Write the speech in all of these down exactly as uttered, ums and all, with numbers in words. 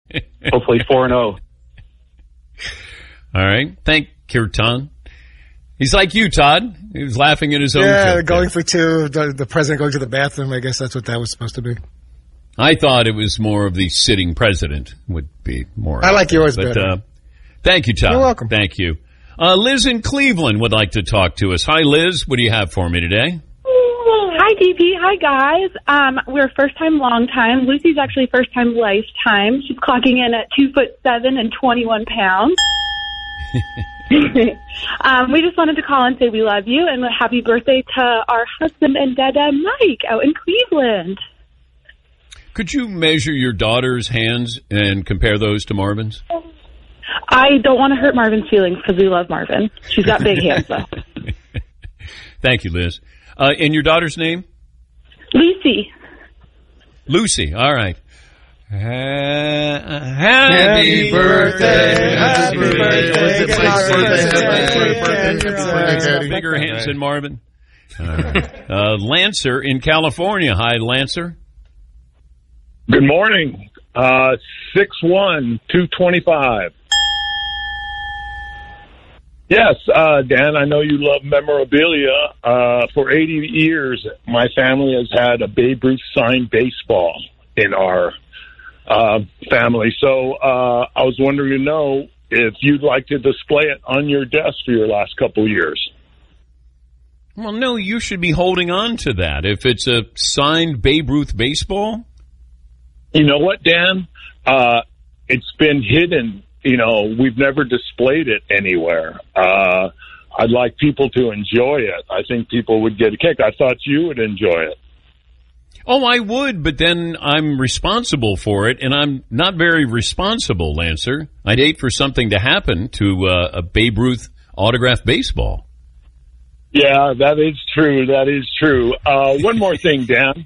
Hopefully four and oh. All right. Thank Kirtan. He's like you, Todd. He was laughing at his own Yeah, joke going there. for two, the, the president going to the bathroom. I guess that's what that was supposed to be. I thought it was more of the sitting president would be more. I like yours but, better. Uh, thank you, Todd. You're welcome. Thank you. Uh, Liz in Cleveland would like to talk to us. Hi, Liz. What do you have for me today? Hi, D P. Hi, guys. Um, we're first time, long time. Lucy's actually first time, lifetime. She's clocking in at two foot seven and twenty-one pounds. um, we just wanted to call and say we love you and happy birthday to our husband and dada Mike out in Cleveland. Could you measure your daughter's hands and compare those to Marvin's? I don't want to hurt Marvin's feelings because we love Marvin. She's got big hands, though. Thank you, Liz. Uh, and your daughter's name? Lucy. Lucy. All right. Uh, happy, Happy birthday, happy birthday, birthday. Bigger hands than Marvin. All right. Uh, Lancer in California. Hi, Lancer. Good morning. Uh, six one, two twenty-five. Yes, uh, Dan, I know you love memorabilia. Uh, for eighty years, my family has had a Babe Ruth signed baseball in our uh, family. So uh, I was wondering to know if you'd like to display it on your desk for your last couple of years. Well, no, you should be holding on to that. If it's a signed Babe Ruth baseball. You know what, Dan? Uh, it's been hidden. You know, we've never displayed it anywhere. Uh, I'd like people to enjoy it. I think people would get a kick. I thought you would enjoy it. Oh, I would, but then I'm responsible for it, and I'm not very responsible, Lancer. I'd hate for something to happen to uh, a Babe Ruth autographed baseball. Yeah, that is true. That is true. Uh, one more thing, Dan.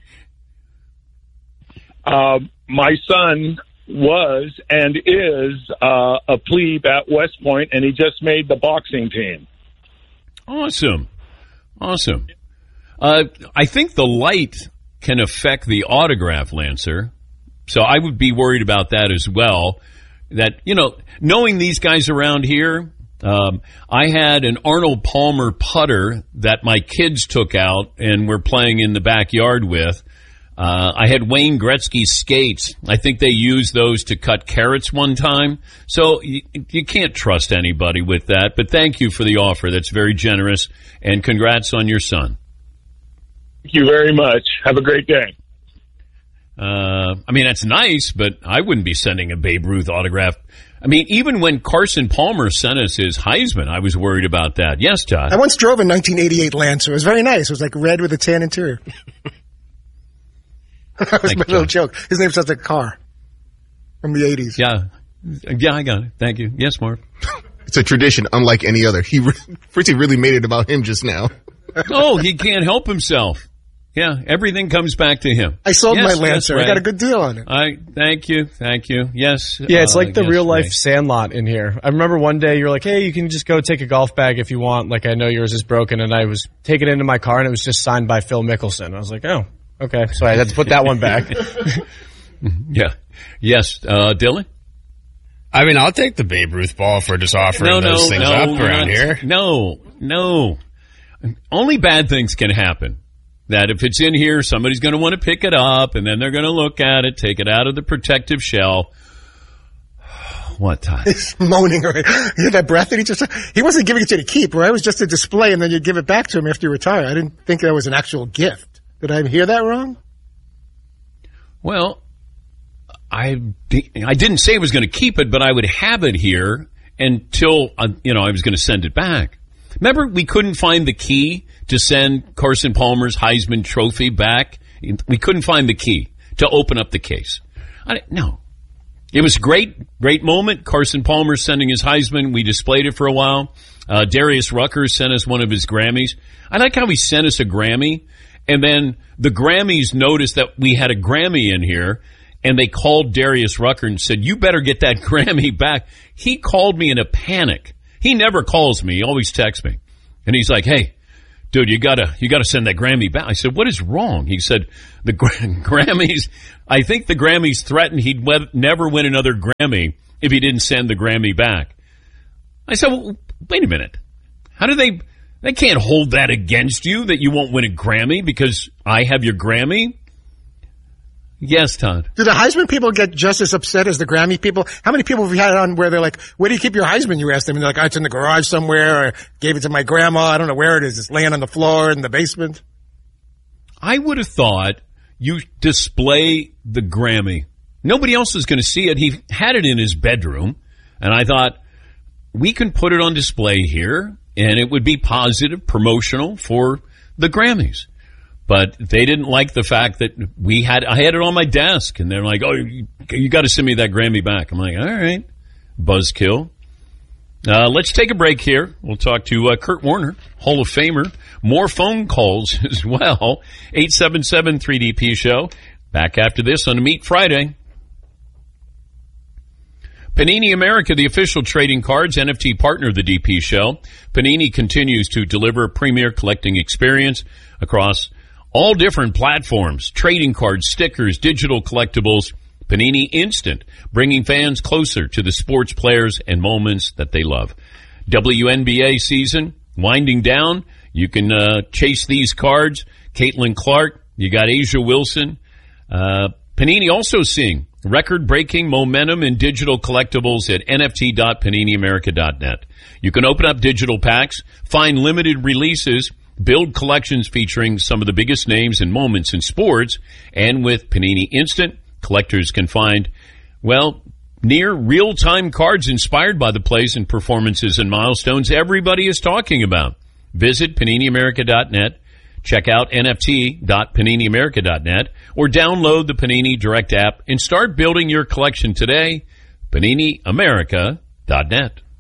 Uh, my son was and is uh, a plebe at West Point, and he just made the boxing team. Awesome. Awesome. Uh, I think the light can affect the autograph, Lancer. So I would be worried about that as well. That, you know, knowing these guys around here, um, I had an Arnold Palmer putter that my kids took out and were playing in the backyard with. Uh, I had Wayne Gretzky skates. I think they used those to cut carrots one time. So you, you can't trust anybody with that. But thank you for the offer. That's very generous. And congrats on your son. Thank you very much. Have a great day. Uh, I mean, that's nice, but I wouldn't be sending a Babe Ruth autograph. I mean, even when Carson Palmer sent us his Heisman, I was worried about that. Yes, Todd? I once drove a nineteen eighty-eight Lancer. It was very nice. It was like red with a tan interior. That was Thank my you, little John. joke. His name sounds like a car from the eighties. Yeah. Yeah, I got it. Thank you. Yes, Marv. It's a tradition unlike any other. He re- Fritzy really made it about him just now. Oh, he can't help himself. Yeah, everything comes back to him. I sold Yes, my yes, Lancer. Ray. I got a good deal on it. I thank you, thank you. Yes. Yeah, it's uh, like the yes, real life Ray. Sandlot in here. I remember one day you were like, "Hey, you can just go take a golf bag if you want. Like, I know yours is broken." And I was taking it into my car, and it was just signed by Phil Mickelson. I was like, "Oh, okay." So I had to put that one back. Yeah. Yes, uh, Dylan. I mean, I'll take the Babe Ruth ball for just offering No, no, those things no, up you're around not- here. No, no. Only bad things can happen. That if it's in here, somebody's going to want to pick it up, and then they're going to look at it, take it out of the protective shell. What, Todd? He's moaning. Right? You hear that breath that he just... He wasn't giving it to you to keep, right? It was just a display, and then you give it back to him after you retire. I didn't think that was an actual gift. Did I hear that wrong? Well, I, I didn't say I was going to keep it, but I would have it here until, uh, you know, I was going to send it back. Remember, we couldn't find the key to send Carson Palmer's Heisman Trophy back? We couldn't find the key to open up the case. I, no. It was a great, great moment. Carson Palmer sending his Heisman. We displayed it for a while. Uh, Darius Rucker sent us one of his Grammys. I like how he sent us a Grammy, and then the Grammys noticed that we had a Grammy in here, and they called Darius Rucker and said, "You better get that Grammy back." He called me in a panic. He never calls me. He always texts me. And he's like, "Hey, dude, you gotta, you gotta send that Grammy back. I said, what is wrong? He said, the Gra- Grammys, I think the Grammys threatened he'd we- never win another Grammy if he didn't send the Grammy back. I said, well, wait a minute. How do they, they can't hold that against you that you won't win a Grammy because I have your Grammy? Yes, Todd. Do the Heisman people get just as upset as the Grammy people? How many people have you had on where they're like, where do you keep your Heisman? You ask them, and they're like, oh, it's in the garage somewhere, or gave it to my grandma. I don't know where it is. It's laying on the floor in the basement. I would have thought you display the Grammy. Nobody else is going to see it. He had it in his bedroom, and I thought, we can put it on display here, and it would be positive, promotional for the Grammys. But they didn't like the fact that we had, I had it on my desk, and they're like, oh, you, you got to send me that Grammy back. I'm like, all right, buzzkill. Uh, let's take a break here. We'll talk to uh, Kurt Warner, Hall of Famer. More phone calls as well. eight seven seven three D P show. Back after this on Meet Friday. Panini America, the official trading cards N F T partner of the D P show. Panini continues to deliver a premier collecting experience across all different platforms, trading cards, stickers, digital collectibles, Panini Instant, bringing fans closer to the sports players and moments that they love. W N B A season winding down. You can uh, chase these cards. Caitlin Clark, you got Asia Wilson. Uh, Panini also seeing record-breaking momentum in digital collectibles at N F T dot panini america dot net. You can open up digital packs, find limited releases, build collections featuring some of the biggest names and moments in sports, and with Panini Instant, collectors can find, well, near real-time cards inspired by the plays and performances and milestones everybody is talking about. Visit panini america dot net, check out N F T dot panini america dot net, or download the Panini Direct app and start building your collection today. panini america dot net.